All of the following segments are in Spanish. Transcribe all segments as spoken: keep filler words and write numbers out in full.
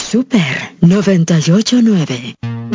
Super noventa y ocho nueve.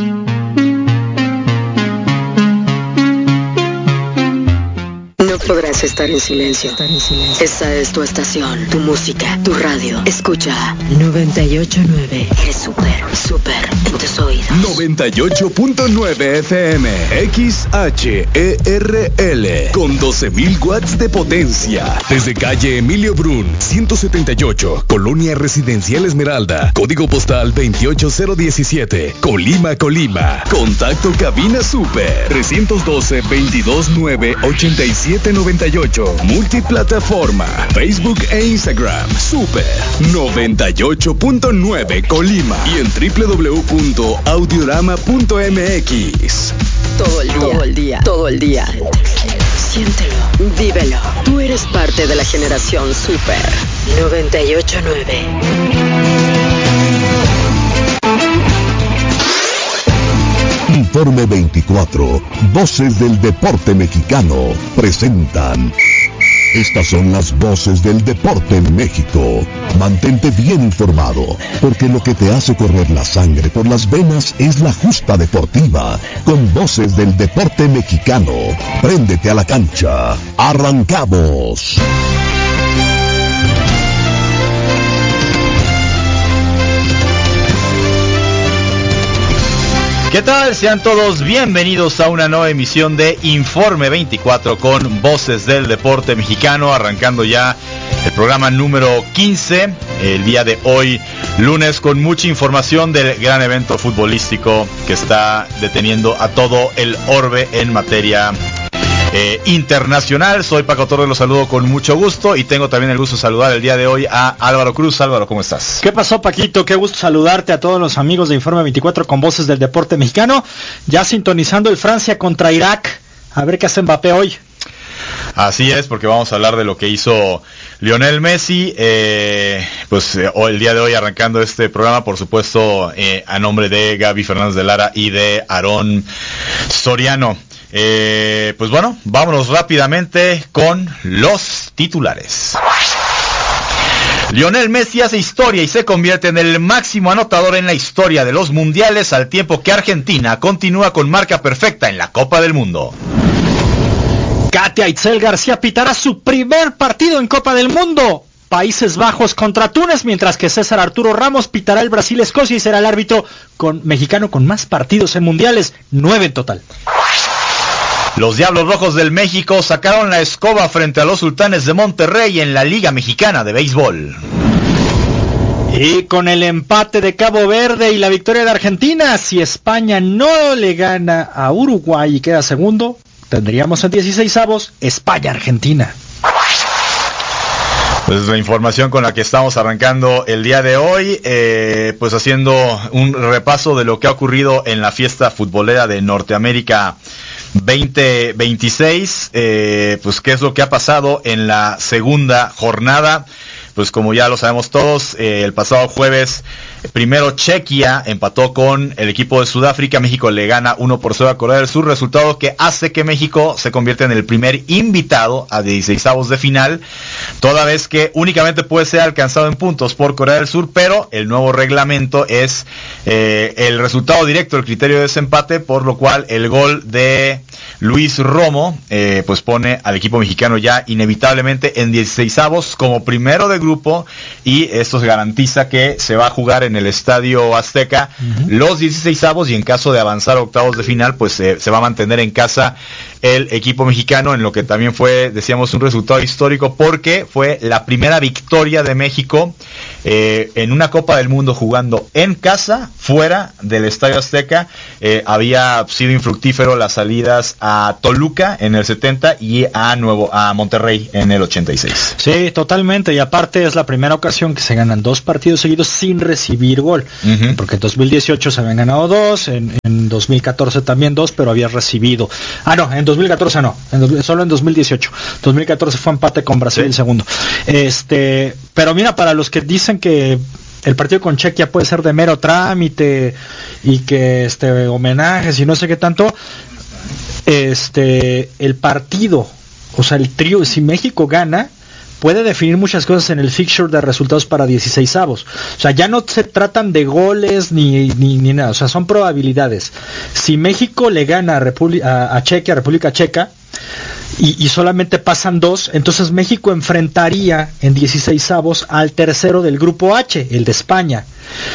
No podrás estar en silencio. Esa es tu estación, tu música, tu radio. Escucha noventa y ocho nueve. Eres súper, súper en tus oídos. noventa y ocho punto nueve F M, X H E R L, con doce mil watts de potencia. Desde calle Emilio Brun, ciento setenta y ocho, Colonia Residencial Esmeralda, código postal veintiocho cero diecisiete, Colima, Colima. Contacto cabina super, trescientos doce, veintidós nueve, ochenta y siete noventa y ocho. Multiplataforma, Facebook e Instagram, Super noventa y ocho punto nueve Colima y en doble u doble u doble u punto audiorama punto m x. Todo el día, todo el día, todo el día. Siéntelo, vívelo. Tú eres parte de la generación Super noventa y ocho nueve. Informe veinticuatro, Voces del Deporte Mexicano, presentan. Estas son las voces del deporte en México. Mantente bien informado, porque lo que te hace correr la sangre por las venas es la justa deportiva. Con Voces del Deporte Mexicano, préndete a la cancha. ¡Arrancamos! ¿Qué tal? Sean todos bienvenidos a una nueva emisión de Informe veinticuatro con Voces del Deporte Mexicano, arrancando ya el programa número quince, el día de hoy, lunes, con mucha información del gran evento futbolístico que está deteniendo a todo el orbe en materia Eh, internacional. Soy Paco Torres, los saludo con mucho gusto y tengo también el gusto de saludar el día de hoy a Álvaro Cruz. Álvaro, ¿cómo estás? ¿Qué pasó, Paquito? Qué gusto saludarte a todos los amigos de Informe veinticuatro con Voces del Deporte Mexicano, ya sintonizando el Francia contra Irak, a ver qué hace Mbappé hoy. Así es, porque vamos a hablar de lo que hizo Lionel Messi, eh, pues eh, hoy, el día de hoy, arrancando este programa, por supuesto, eh, a nombre de Gaby Fernández de Lara y de Aarón Soriano. Eh, pues bueno, vámonos rápidamente con los titulares. Lionel Messi hace historia y se convierte en el máximo anotador en la historia de los mundiales, al tiempo que Argentina continúa con marca perfecta en la Copa del Mundo. Katia Itzel García pitará su primer partido en Copa del Mundo. Países Bajos contra Túnez, mientras que César Arturo Ramos pitará el Brasil-Escocia y será el árbitro con, mexicano con más partidos en mundiales, nueve en total. Los Diablos Rojos del México sacaron la escoba frente a los Sultanes de Monterrey en la Liga Mexicana de Béisbol. Y con el empate de Cabo Verde y la victoria de Argentina, si España no le gana a Uruguay y queda segundo, tendríamos en dieciseisavos España-Argentina. Pues la información con la que estamos arrancando el día de hoy, eh, pues haciendo un repaso de lo que ha ocurrido en la fiesta futbolera de Norteamérica veinte veintiséis, eh, pues qué es lo que ha pasado en la segunda jornada. Pues como ya lo sabemos todos, eh, el pasado jueves, primero Chequia empató con el equipo de Sudáfrica. México le gana uno por cero a Corea del Sur, resultado que hace que México se convierta en el primer invitado a dieciseisavos de final, toda vez que únicamente puede ser alcanzado en puntos por Corea del Sur, pero el nuevo reglamento es eh, el resultado directo, el criterio de desempate, por lo cual el gol de Luis Romo eh, pues pone al equipo mexicano ya inevitablemente en dieciseisavos como primero de grupo, y esto se garantiza que se va a jugar en el Estadio Azteca uh-huh. los dieciseisavos, y en caso de avanzar a octavos de final pues eh, se va a mantener en casa el equipo mexicano, en lo que también fue, decíamos, un resultado histórico, porque fue la primera victoria de México eh, en una Copa del Mundo jugando en casa, fuera del Estadio Azteca. Eh, había sido infructífero las salidas a Toluca en el setenta y a Nuevo a Monterrey en el ochenta y seis. Sí, totalmente, y aparte es la primera ocasión que se ganan dos partidos seguidos sin recibir gol, uh-huh. porque en dos mil dieciocho se habían ganado dos, en, en dos mil catorce también dos, pero había recibido, ah no, en dos mil catorce no, en dos, solo en dos mil dieciocho, dos mil catorce fue empate con Brasil, sí. el segundo, este, pero mira, para los que dicen que el partido con Chequia puede ser de mero trámite y que este homenajes y no sé qué tanto, este, el partido, o sea, el trío, si México gana, puede definir muchas cosas en el fixture de resultados para dieciseisavos. O sea, ya no se tratan de goles ni, ni, ni nada, o sea, son probabilidades. Si México le gana a, República, a, a Chequia, a República Checa, y, y solamente pasan dos, entonces México enfrentaría en dieciseisavos al tercero del grupo H, el de España.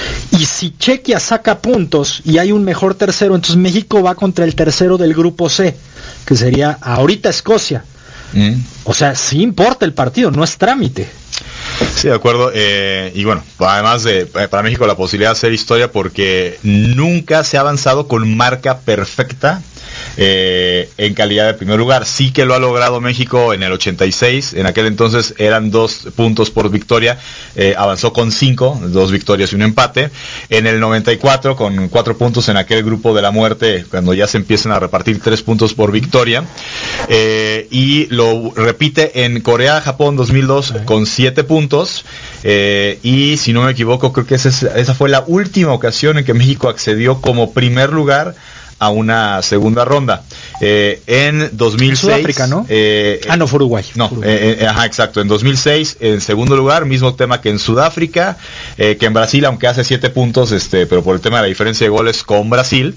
Y si Chequia saca puntos y hay un mejor tercero, entonces México va contra el tercero del grupo C, que sería ahorita Escocia. Mm. O sea, sí importa el partido, no es trámite. Sí, de acuerdo. Eh, y bueno, además de para México la posibilidad de hacer historia, porque nunca se ha avanzado con marca perfecta eh, en calidad de primer lugar. Sí que lo ha logrado México en el ochenta y seis, en aquel entonces eran dos puntos por victoria, eh, avanzó con cinco, dos victorias y un empate. En el noventa y cuatro con cuatro puntos en aquel grupo de la muerte, cuando ya se empiezan a repartir tres puntos por victoria, eh, y lo repite en Corea-Japón dos mil dos, sí, con siete puntos, eh, y si no me equivoco creo que esa, es, esa fue la última ocasión en que México accedió como primer lugar a una segunda ronda. Eh, en dos mil seis... Sudáfrica, ¿no? Eh, ah, no, fue Uruguay. No, Uruguay. Eh, eh, ajá, exacto. En dos mil seis, en segundo lugar, mismo tema que en Sudáfrica, eh, que en Brasil, aunque hace siete puntos, este, pero por el tema de la diferencia de goles con Brasil.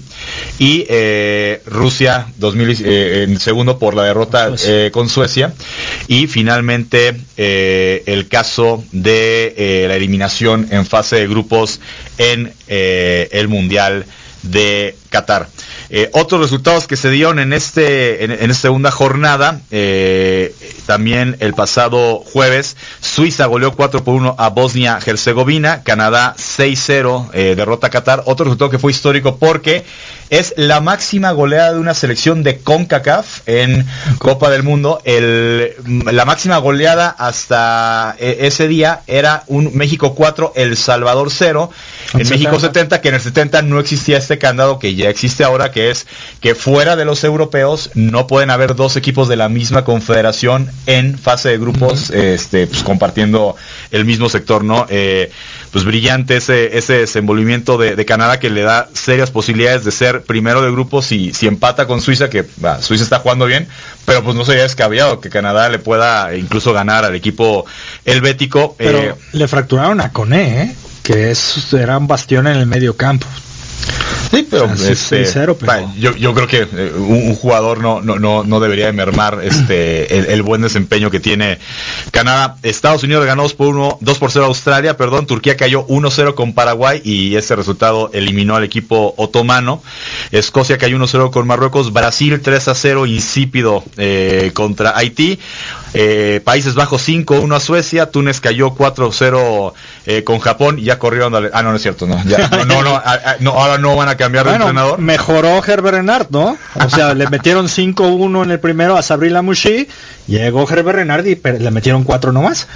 Y eh, Rusia, dos mil, eh, en segundo por la derrota eh, con Suecia. Y finalmente, eh, el caso de eh, la eliminación en fase de grupos en eh, el Mundial de Qatar. Eh, otros resultados que se dieron en este en, en esta segunda jornada, eh, también el pasado jueves, Suiza goleó cuatro por uno a Bosnia-Herzegovina, Canadá seis cero, eh, derrota a Qatar. Otro resultado que fue histórico porque es la máxima goleada de una selección de CONCACAF en Copa del Mundo. El, la máxima goleada hasta ese día era un México cuatro, El Salvador cero. En México setenta, que en el setenta no existía este candado que ya existe ahora, que es que fuera de los europeos no pueden haber dos equipos de la misma confederación en fase de grupos, uh-huh. este, pues, compartiendo el mismo sector, ¿no? Eh, pues brillante ese, ese desenvolvimiento de, de Canadá, que le da serias posibilidades de ser primero de grupo si, si empata con Suiza, que bah, Suiza está jugando bien, pero pues no sería descabellado que Canadá le pueda incluso ganar al equipo helvético. Pero eh, le fracturaron a Koné, ¿eh? Que es, era un bastión en el medio campo. Sí, pero, o sea, este, sincero, pero... Vaya, yo, yo creo que eh, un, un jugador no, no, no, no debería de mermar este, el, el buen desempeño que tiene Canadá. Estados Unidos ganó dos por uno, dos por cero a Australia, perdón. Turquía cayó uno cero con Paraguay y ese resultado eliminó al equipo otomano. Escocia cayó uno cero con Marruecos. Brasil tres a cero insípido eh, contra Haití. Eh, Países Bajos cinco uno a Suecia. Túnez cayó cuatro cero eh, con Japón y ya corrieron. A, ah, no, no es cierto, no. Ya, no, no, no, a, a, no, ahora no van a cambiar bueno, de entrenador. Mejoró Herbert Renard, ¿no? O sea, le metieron cinco uno en el primero a Sabri Lamouchi, llegó Herbert Renard y le metieron cuatro nomás.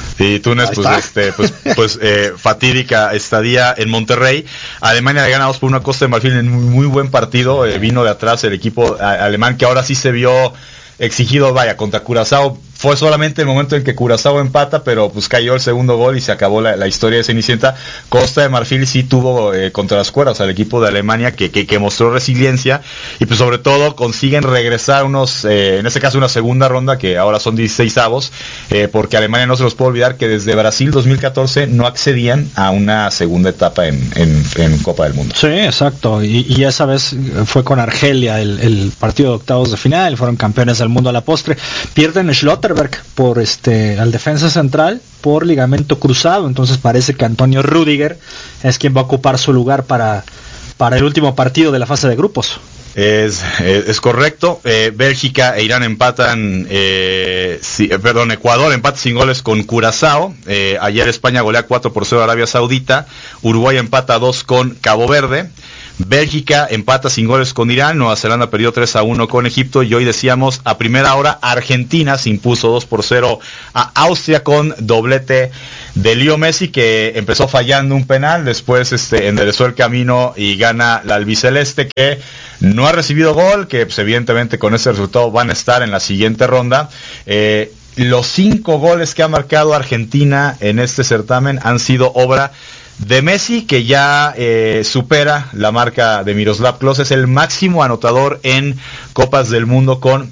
Y Túnez, pues, este, pues, pues eh, fatídica estadía en Monterrey. Alemania le gana dos por uno a Costa de Marfil en un muy buen partido. Eh, vino de atrás el equipo a, alemán, que ahora sí se vio exigido, vaya, contra Curazao. Fue solamente el momento en que Curazao empata, pero pues cayó el segundo gol y se acabó la, la historia de Cenicienta. Costa de Marfil sí tuvo eh, contra las cuerdas al equipo de Alemania, que, que, que mostró resiliencia, y pues sobre todo consiguen regresar unos, eh, en este caso una segunda ronda, que ahora son dieciseisavos, eh, porque Alemania, no se los puede olvidar, que desde Brasil dos mil catorce no accedían a una segunda etapa en, en, en Copa del Mundo. Sí, exacto, y, y esa vez fue con Argelia el, el partido de octavos de final, fueron campeones del mundo a la postre, pierden Schlotterberg por este al defensa central por ligamento cruzado, entonces parece que Antonio Rüdiger es quien va a ocupar su lugar para, para el último partido de la fase de grupos. Es, es, es correcto. eh, Bélgica e Irán empatan, eh, sí, eh, perdón, Ecuador empata sin goles con Curazao. eh, ayer España golea cuatro por cero a Arabia Saudita. Uruguay empata dos con Cabo Verde. Bélgica empata sin goles con Irán. Nueva Zelanda perdió tres a uno con Egipto. Y hoy decíamos, a primera hora, Argentina se impuso dos por cero a Austria con doblete de Leo Messi, que empezó fallando un penal, después este, enderezó el camino y gana la albiceleste, que no ha recibido gol, que pues, evidentemente con ese resultado van a estar en la siguiente ronda. Eh, los cinco goles que ha marcado Argentina en este certamen han sido obra de Messi, que ya eh, supera la marca de Miroslav Klose, es el máximo anotador en Copas del Mundo con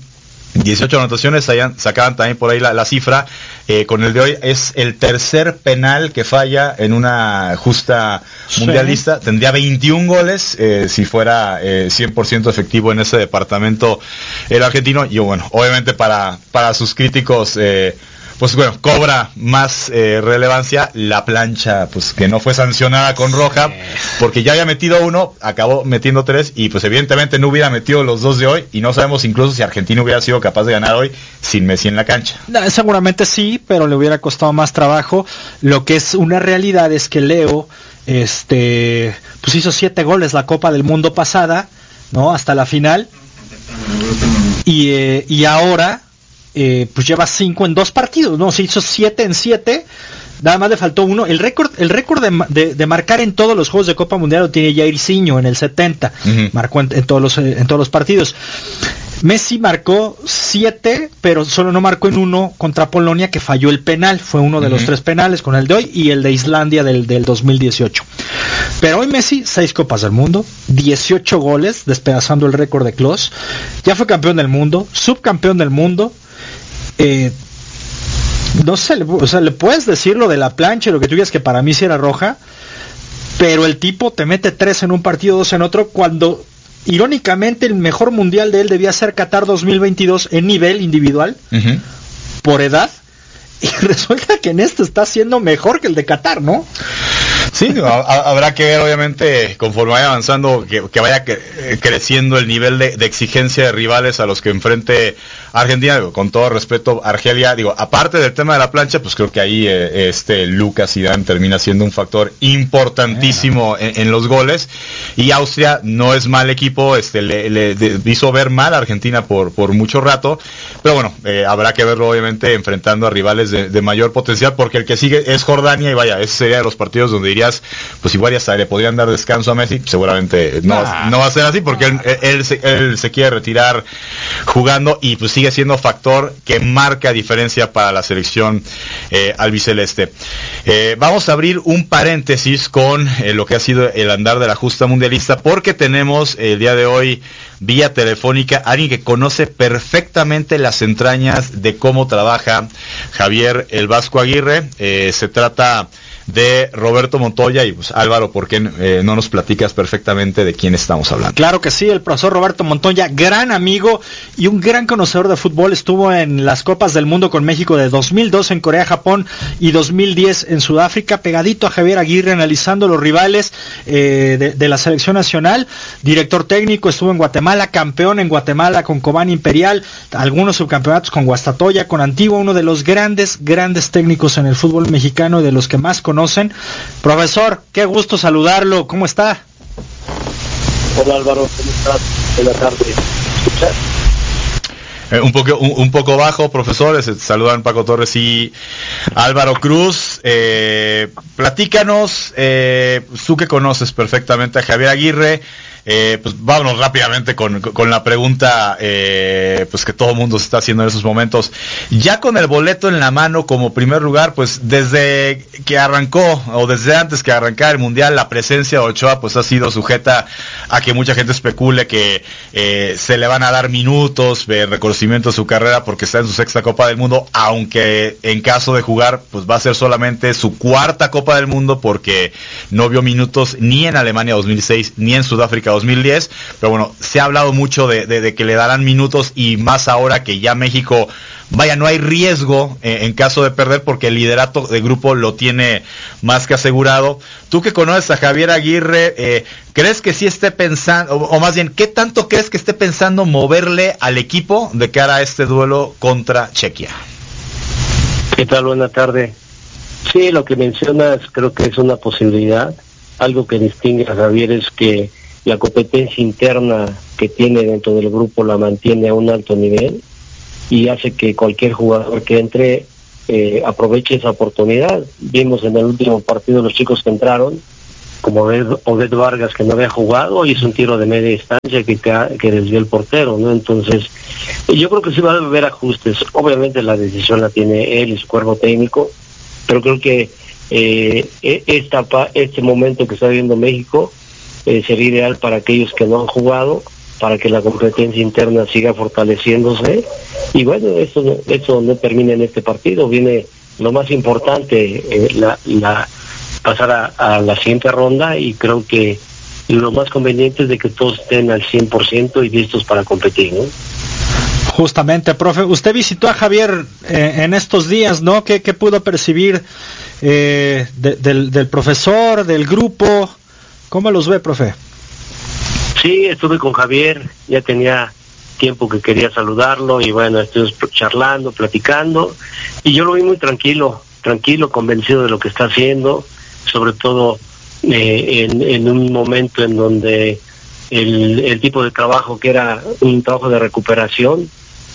dieciocho anotaciones, sacaban también por ahí la, la cifra. Eh, con el de hoy es el tercer penal que falla en una justa mundialista. Sí. Tendría veintiún goles eh, si fuera eh, cien por ciento efectivo en ese departamento el argentino. Y bueno, obviamente para, para sus críticos... Eh, pues bueno, cobra más eh, relevancia la plancha, pues que no fue sancionada con roja, porque ya había metido uno, acabó metiendo tres, y pues evidentemente no hubiera metido los dos de hoy, y no sabemos incluso si Argentina hubiera sido capaz de ganar hoy sin Messi en la cancha. No, seguramente sí, pero le hubiera costado más trabajo. Lo que es una realidad es que Leo, este, pues hizo siete goles la Copa del Mundo pasada, ¿no? Hasta la final, y, eh, y ahora... Eh, pues lleva cinco en dos partidos, no, se hizo siete en siete, nada más le faltó uno. El récord, el récord de, de, de marcar en todos los juegos de Copa Mundial lo tiene Jairzinho en el setenta, uh-huh. Marcó en, en todos los en todos los partidos. Messi marcó siete, pero solo no marcó en uno contra Polonia, que falló el penal, fue uno de uh-huh. los tres penales, con el de hoy y el de Islandia del, del dos mil dieciocho. Pero hoy Messi, seis Copas del Mundo, dieciocho goles, despedazando el récord de Klose, ya fue campeón del mundo, subcampeón del mundo. Eh, no sé, o sea, le puedes decir lo de la plancha y lo que tú digas, que para mí sí era roja, pero el tipo te mete tres en un partido, dos en otro, cuando irónicamente el mejor mundial de él debía ser Qatar dos mil veintidós en nivel individual, uh-huh. por edad, y resulta que en este está siendo mejor que el de Qatar, ¿no? Sí, habrá que ver obviamente conforme vaya avanzando que, que vaya que, eh, creciendo el nivel de, de exigencia de rivales a los que enfrente Argentina. Digo, con todo respeto, Argelia, digo, aparte del tema de la plancha, pues creo que ahí eh, este Lucas Zidane termina siendo un factor importantísimo en, en los goles, y Austria no es mal equipo, este le, le de, hizo ver mal a Argentina por, por mucho rato, pero bueno, eh, habrá que verlo obviamente enfrentando a rivales de, de mayor potencial, porque el que sigue es Jordania, y vaya, ese sería de los partidos donde dirías, pues igual ya hasta le podrían dar descanso a Messi. Seguramente no, nah. no va a ser así, porque él, él, se, él se quiere retirar jugando, y pues sigue siendo factor que marca diferencia para la selección eh, albiceleste. Eh, vamos a abrir un paréntesis con eh, lo que ha sido el andar de la justa mundialista, porque tenemos el día de hoy vía telefónica a alguien que conoce perfectamente las entrañas de cómo trabaja Javier el Vasco Aguirre. Eh, se trata de Roberto Montoya, y pues Álvaro, ¿por qué eh, no nos platicas perfectamente de quién estamos hablando? Claro que sí, el profesor Roberto Montoya, gran amigo y un gran conocedor de fútbol, estuvo en las Copas del Mundo con México de dos mil dos en Corea, Japón, y dos mil diez en Sudáfrica, pegadito a Javier Aguirre, analizando los rivales eh, de, de la selección nacional. Director técnico, estuvo en Guatemala, campeón en Guatemala con Cobán Imperial, algunos subcampeonatos con Guastatoya, con Antigua, uno de los grandes, grandes técnicos en el fútbol mexicano y de los que más conocen. Profesor, qué gusto saludarlo, ¿cómo está? Hola Álvaro, ¿cómo estás? Buenas tardes. ¿Escuchas? Eh, un poco un, un poco bajo, profesores. Saludan Paco Torres y Álvaro Cruz. Eh, platícanos, eh, tú que conoces perfectamente a Javier Aguirre. Eh, pues vámonos rápidamente con, con la pregunta eh, pues que todo el mundo se está haciendo en esos momentos. Ya con el boleto en la mano como primer lugar, pues desde que arrancó o desde antes que arrancara el Mundial, la presencia de Ochoa pues ha sido sujeta a que mucha gente especule que eh, se le van a dar minutos de reconocimiento de su carrera porque está en su sexta Copa del Mundo, aunque en caso de jugar pues va a ser solamente su cuarta Copa del Mundo, porque no vio minutos ni en Alemania dos mil seis ni en Sudáfrica dos mil diez, pero bueno, se ha hablado mucho de, de, de que le darán minutos, y más ahora que ya México, vaya, no hay riesgo eh, en caso de perder, porque el liderato de grupo lo tiene más que asegurado. Tú que conoces a Javier Aguirre, eh, ¿crees que sí esté pensando, o, o más bien, qué tanto crees que esté pensando moverle al equipo de cara a este duelo contra Chequia? ¿Qué tal? Buena tarde. Sí, lo que mencionas creo que es una posibilidad. Algo que distingue a Javier es que la competencia interna que tiene dentro del grupo la mantiene a un alto nivel y hace que cualquier jugador que entre eh, aproveche esa oportunidad. Vimos en el último partido los chicos que entraron, como Oded Vargas, que no había jugado, y hizo un tiro de media distancia que, que desvió el portero, ¿no? Entonces, yo creo que sí va a haber ajustes. Obviamente la decisión la tiene él y su cuerpo técnico, pero creo que eh, esta, este momento que está viviendo México Eh, sería ideal para aquellos que no han jugado para que la competencia interna siga fortaleciéndose. Y bueno, eso, eso no termina en este partido, viene lo más importante, eh, la, la pasar a, a la siguiente ronda, y creo que lo más conveniente es de que todos estén al cien por ciento y listos para competir, ¿no? Justamente, profe, usted visitó a Javier eh, en estos días, ¿no? ¿Qué, qué pudo percibir eh, de, del, del profesor, del grupo? ¿Cómo los ve, profe? Sí, estuve con Javier, ya tenía tiempo que quería saludarlo, y bueno, estuvimos charlando, platicando, y yo lo vi muy tranquilo, tranquilo, convencido de lo que está haciendo, sobre todo eh, en, en un momento en donde el, el tipo de trabajo que era un trabajo de recuperación,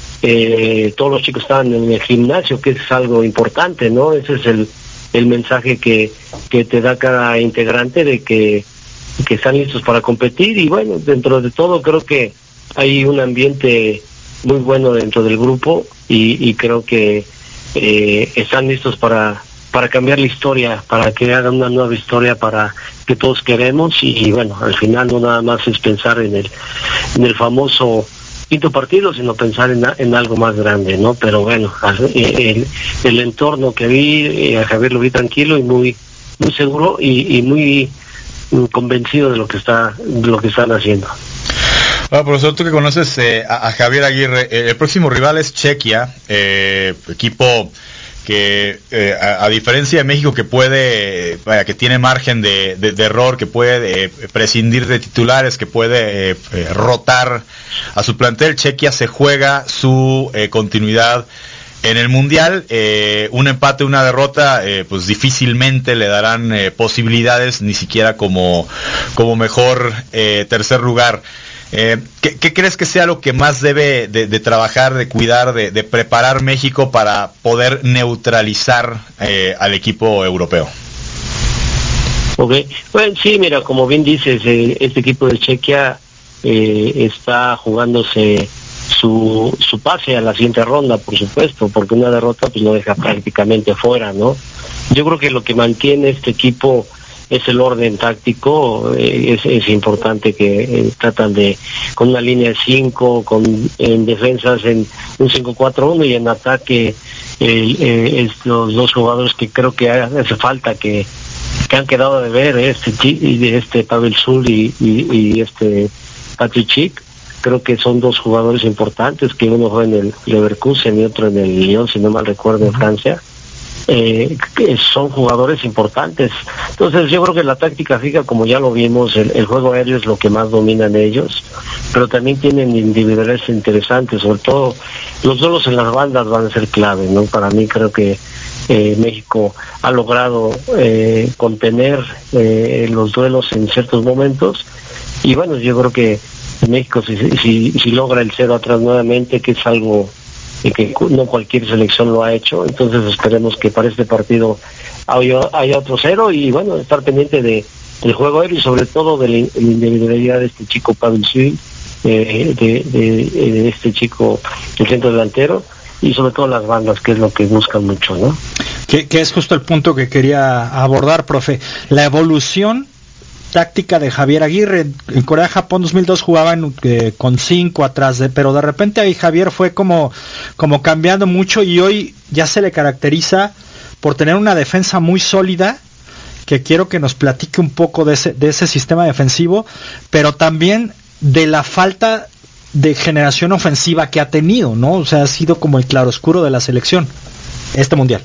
eh, todos los chicos estaban en el gimnasio, que es algo importante, ¿no? Ese es el, el mensaje que, que te da cada integrante, de que, que están listos para competir. Y bueno, dentro de todo creo que hay un ambiente muy bueno dentro del grupo, y, y creo que eh, están listos para para cambiar la historia, para que hagan una nueva historia para que todos queremos. Y, y bueno, al final no nada más es pensar en el en el famoso quinto partido, sino pensar en, en algo más grande, ¿no? Pero bueno, el, el entorno que vi, a Javier lo vi tranquilo y muy muy seguro, y, y muy convencido de lo que está de lo que están haciendo. Bueno, profesor, tú que conoces eh, a, a Javier Aguirre, eh, el próximo rival es Chequia, eh, equipo que eh, a, a diferencia de México, que puede, vaya, que tiene margen de, de, de error, que puede eh, prescindir de titulares, que puede eh, eh, rotar a su plantel, Chequia se juega su eh, continuidad en el Mundial. Eh, un empate, una derrota, eh, pues difícilmente le darán eh, posibilidades, ni siquiera como, como mejor eh, tercer lugar. Eh, ¿qué, ¿Qué crees que sea lo que más debe de, de trabajar, de cuidar, de, de preparar México para poder neutralizar eh, al equipo europeo? Ok, bueno, sí, mira, como bien dices, eh, este equipo de Chequia eh, está jugándose su su pase a la siguiente ronda, por supuesto, porque una derrota pues lo deja prácticamente fuera, ¿no? Yo creo que lo que mantiene este equipo es el orden táctico. eh, es, es importante que eh, tratan de, con una línea de cinco, con en defensas en un cinco cuatro uno, y en ataque eh, eh, estos dos jugadores que creo que hace falta, que, que han quedado de ver, eh, este este Pavel Zul y, y, y este Patrick Schick. Creo que son dos jugadores importantes, que uno juega en el Leverkusen y otro en el Lyon, si no mal recuerdo, en Francia. Eh, que son jugadores importantes. Entonces yo creo que la táctica fija, como ya lo vimos, el, el juego aéreo es lo que más dominan ellos, pero también tienen individualidades interesantes, sobre todo los duelos en las bandas van a ser clave, ¿no? Para mí creo que eh, México ha logrado eh, contener eh, los duelos en ciertos momentos, y bueno, yo creo que México si, si, si logra el cero atrás nuevamente, que es algo que no cualquier selección lo ha hecho, entonces esperemos que para este partido haya, haya otro cero, y bueno, estar pendiente de del juego aéreo, y sobre todo de la individualidad de este chico Pavel Zul, eh, de, de, de este chico, el centro delantero, y sobre todo las bandas, que es lo que buscan mucho, ¿no? Que, que es justo el punto que quería abordar, profe, la evolución táctica de Javier Aguirre. En Corea-Japón dos mil dos jugaban eh, con cinco atrás, de, pero de repente ahí Javier fue como, como cambiando mucho, y hoy ya se le caracteriza por tener una defensa muy sólida, que quiero que nos platique un poco de ese, de ese sistema defensivo, pero también de la falta de generación ofensiva que ha tenido, ¿no? O sea, ha sido como el claroscuro de la selección este mundial.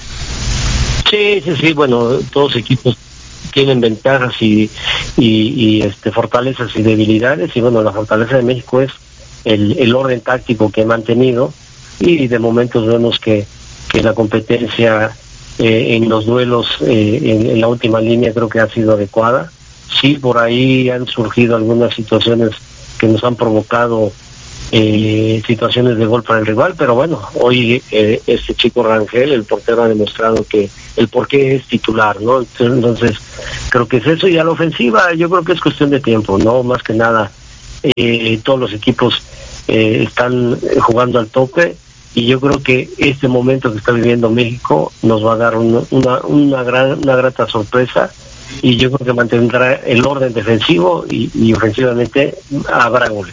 Sí, sí, sí, bueno, todos los equipos tienen ventajas y, y, y este fortalezas y debilidades, y bueno, la fortaleza de México es el, el orden táctico que ha mantenido, y de momentos vemos que, que la competencia eh, en los duelos eh, en, en la última línea creo que ha sido adecuada. Sí, por ahí han surgido algunas situaciones que nos han provocado eh, situaciones de gol para el rival, pero bueno, hoy eh, este chico Rangel, el portero, ha demostrado que el por qué es titular, ¿no? Entonces creo que es eso, y a la ofensiva yo creo que es cuestión de tiempo, ¿no? Más que nada eh, todos los equipos eh, están jugando al tope, y yo creo que este momento que está viviendo México nos va a dar una una, una gran una grata sorpresa, y yo creo que mantendrá el orden defensivo y, y ofensivamente habrá goles.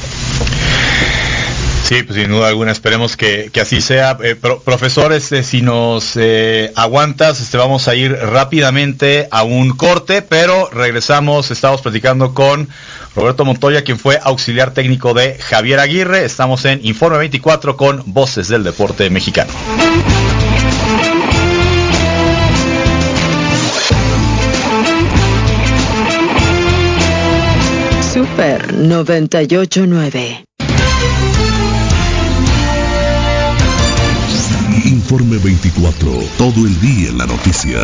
Sí, pues sin duda alguna, esperemos que, que así sea. Eh, pro, profesor, este, si nos eh, aguantas, este, vamos a ir rápidamente a un corte, pero regresamos, estamos platicando con Roberto Montoya, quien fue auxiliar técnico de Javier Aguirre. Estamos en Informe veinticuatro con Voces del Deporte Mexicano. Super noventa y ocho punto nueve. Informe veinticuatro, todo el día en la noticia.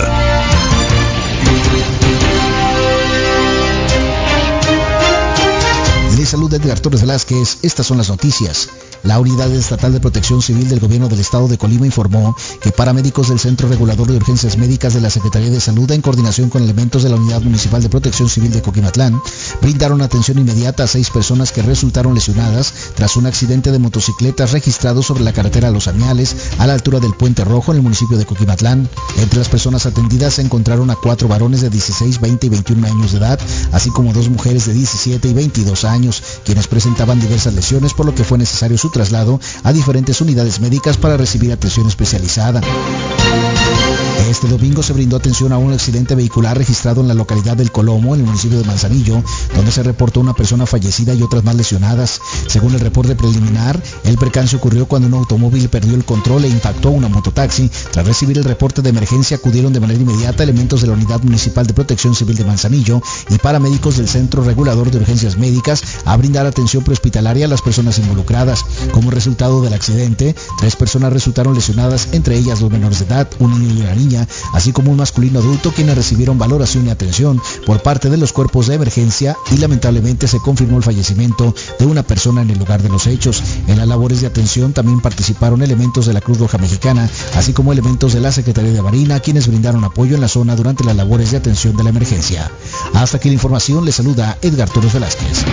De salud, Edgar Torres Velázquez. Estas son las noticias. La Unidad Estatal de Protección Civil del Gobierno del Estado de Colima informó que paramédicos del Centro Regulador de Urgencias Médicas de la Secretaría de Salud, en coordinación con elementos de la Unidad Municipal de Protección Civil de Coquimatlán, brindaron atención inmediata a seis personas que resultaron lesionadas tras un accidente de motocicletas registrado sobre la carretera Los Añales, a la altura del Puente Rojo, en el municipio de Coquimatlán. Entre las personas atendidas se encontraron a cuatro varones de dieciséis, veinte y veintiún años de edad, así como dos mujeres de diecisiete y veintidós años, quienes presentaban diversas lesiones, por lo que fue necesario su traslado a diferentes unidades médicas para recibir atención especializada. Este domingo se brindó atención a un accidente vehicular registrado en la localidad del Colomo, en el municipio de Manzanillo, donde se reportó una persona fallecida y otras más lesionadas. Según el reporte preliminar, el percance ocurrió cuando un automóvil perdió el control e impactó a una mototaxi. Tras recibir el reporte de emergencia, acudieron de manera inmediata elementos de la Unidad Municipal de Protección Civil de Manzanillo y paramédicos del Centro Regulador de Urgencias Médicas a brindar atención prehospitalaria a las personas involucradas. Como resultado del accidente, tres personas resultaron lesionadas, entre ellas dos menores de edad, un niño y una niña, así como un masculino adulto, quienes recibieron valoración y atención por parte de los cuerpos de emergencia, y lamentablemente se confirmó el fallecimiento de una persona en el lugar de los hechos. En las labores de atención también participaron elementos de la Cruz Roja Mexicana, así como elementos de la Secretaría de Marina, quienes brindaron apoyo en la zona durante las labores de atención de la emergencia. Hasta aquí la información, les saluda Edgar Torres Velázquez.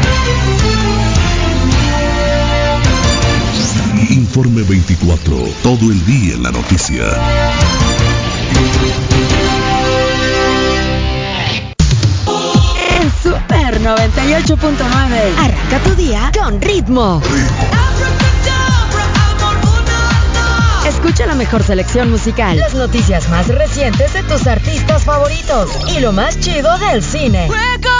Informe veinticuatro, todo el día en la noticia. En Super noventa y ocho punto nueve, arranca tu día con ritmo. Escucha la mejor selección musical, las noticias más recientes de tus artistas favoritos y lo más chido del cine.